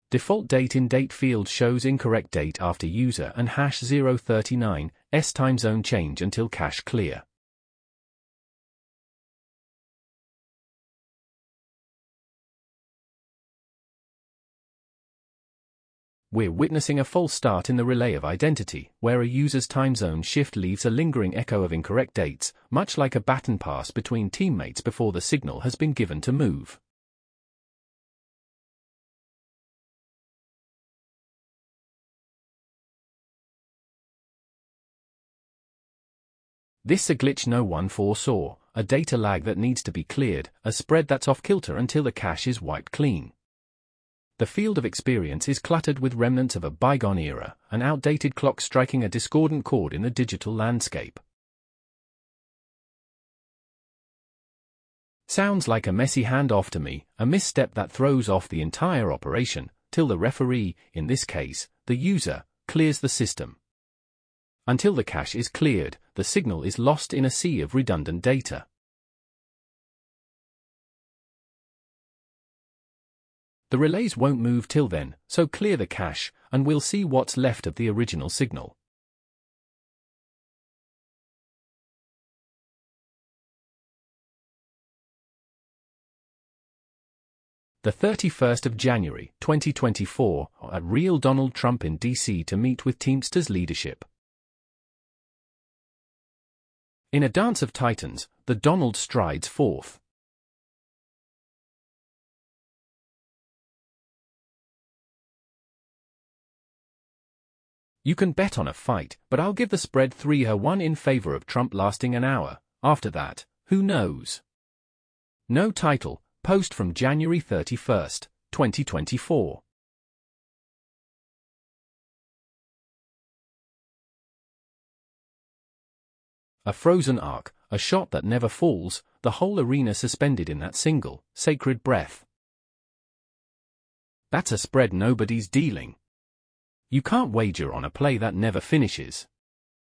Default date in date field shows incorrect date after user and hash 039, S time zone change until cache clear. We're witnessing a false start in the relay of identity, where a user's time zone shift leaves a lingering echo of incorrect dates, much like a baton pass between teammates before the signal has been given to move. This is a glitch no one foresaw, a data lag that needs to be cleared, a spread that's off kilter until the cache is wiped clean. The field of experience is cluttered with remnants of a bygone era, an outdated clock striking a discordant chord in the digital landscape. Sounds like a messy handoff to me, a misstep that throws off the entire operation, till the referee, in this case, the user, clears the system. Until the cache is cleared, the signal is lost in a sea of redundant data. The relays won't move till then, so clear the cache, and we'll see what's left of the original signal. The 31st of January, 2024, at Real Donald Trump in D.C. to meet with Teamsters leadership. In a dance of titans, the Donald strides forth. You can bet on a fight, but I'll give the spread 3-1 in favor of Trump lasting an hour. After that, who knows? No title, post from January 31st, 2024. A frozen arc, a shot that never falls, the whole arena suspended in that single, sacred breath. That's a spread nobody's dealing. You can't wager on a play that never finishes.